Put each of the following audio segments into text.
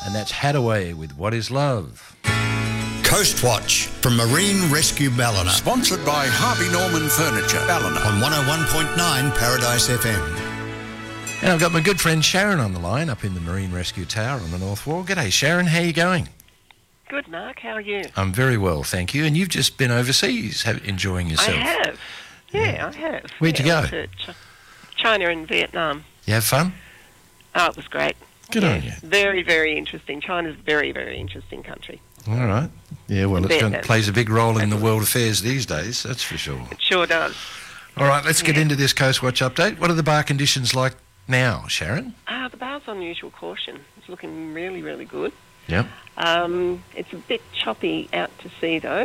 and that's Hadaway with What Is Love. Coast Watch from Marine Rescue Ballina. Sponsored by Harvey Norman Furniture, Ballina. On 101.9 Paradise FM. And I've got my good friend Sharon on the line up in the Marine Rescue Tower on the North Wall. G'day, Sharon. How are you going? Good, Mark. How are you? I'm very well, thank you. And you've just been overseas enjoying yourself. I have. Yeah, I have. Where'd you go? To China and Vietnam. You have fun? Oh, it was great. Good on you. Very, very interesting. China's a very, very interesting country. All right. Yeah, well, it plays a big role in the world affairs these days, that's for sure. It sure does. All right, let's get into this Coast Watch update. What are the bar conditions like now, Sharon? The bar's unusual caution. It's looking really, really good. Yep. It's a bit choppy out to sea, though.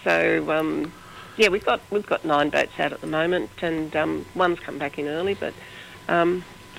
So, we've got 9 boats out at the moment, and one's come back in early, but, All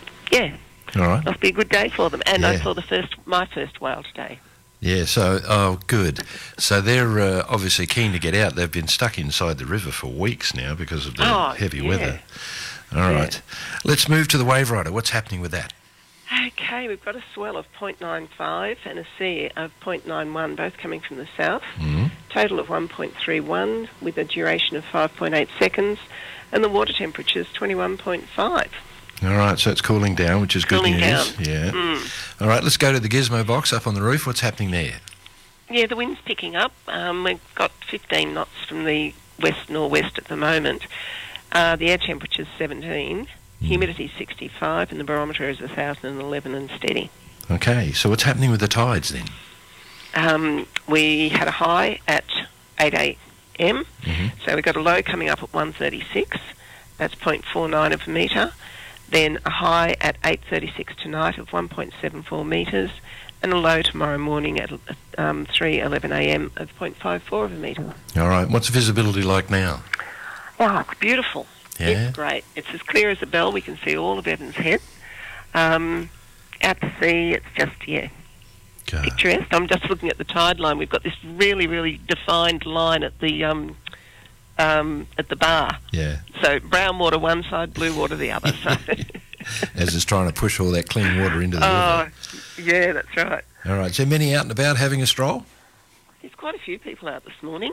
right. Must be a good day for them. And I saw my first whale today. Yeah, so, good. So they're obviously keen to get out. They've been stuck inside the river for weeks now because of the heavy weather. All right. Let's move to the Wave Rider. What's happening with that? Okay, we've got a swell of 0.95 and a sea of 0.91, both coming from the south. Mm-hmm. Total of 1.31 with a duration of 5.8 seconds, and the water temperature is 21.5. All right, so it's cooling down, which is good news. Down. Yeah. All right, let's go to the Gizmo box up on the roof. What's happening there? Yeah, the wind's picking up. We've got 15 knots from the west-northwest at the moment. The air temperature is 17, humidity is 65, and the barometer is 1,011 and steady. Okay, so what's happening with the tides then? We had a high at 8 a.m, so we got a low coming up at 1:36. That's 0.49 of a metre. Then a high at 8:36 tonight of 1.74 metres, and a low tomorrow morning at 3:11 a.m. of 0.54 of a metre. All right, what's visibility like now? Oh, it's beautiful. Yeah? It's great. It's as clear as a bell. We can see all of Evans Head. Out to sea, it's just, picturesque. I'm just looking at the tide line. We've got this really, really defined line at the bar. Yeah. So brown water one side, blue water the other. So. As it's trying to push all that clean water into the river. Yeah, that's right. All right, so many out and about having a stroll? There's quite a few people out this morning.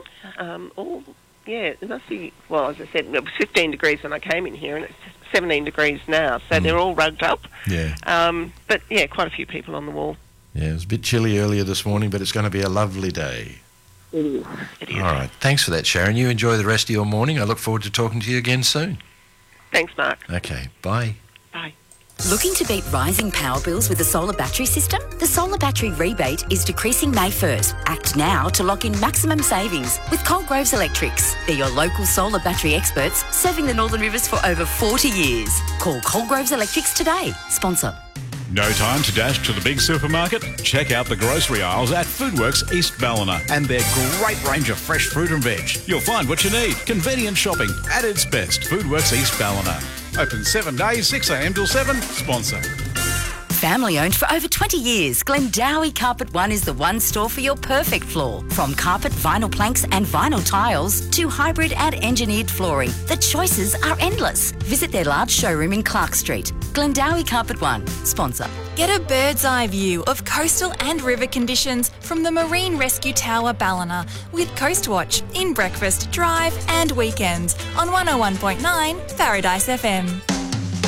There must be, well, as I said, it was 15 degrees when I came in here, and it's 17 degrees now, so they're all rugged up. Yeah. But, quite a few people on the wall. Yeah, it was a bit chilly earlier this morning, but it's going to be a lovely day. It is. All right, thanks for that, Sharon. You enjoy the rest of your morning. I look forward to talking to you again soon. Thanks, Mark. Okay, bye. Bye. Looking to beat rising power bills with a solar battery system? The solar battery rebate is decreasing May 1st. Act now to lock in maximum savings with Coalgroves Electrics. They're your local solar battery experts serving the Northern Rivers for over 40 years. Call Coalgroves Electrics today. Sponsor. No time to dash to the big supermarket? Check out the grocery aisles at Foodworks East Ballina and their great range of fresh fruit and veg. You'll find what you need. Convenient shopping at its best. Foodworks East Ballina. Open 7 days, 6 a.m. till 7. Sponsor. Family owned for over 20 years, Glendowie Carpet One is the one store for your perfect floor. From carpet, vinyl planks and vinyl tiles to hybrid and engineered flooring, the choices are endless. Visit their large showroom in Clark Street. Glendowie Carpet One. Sponsor. Get a bird's eye view of coastal and river conditions from the Marine Rescue Tower Ballina with Coast Watch in breakfast, drive and weekends on 101.9 Paradise FM.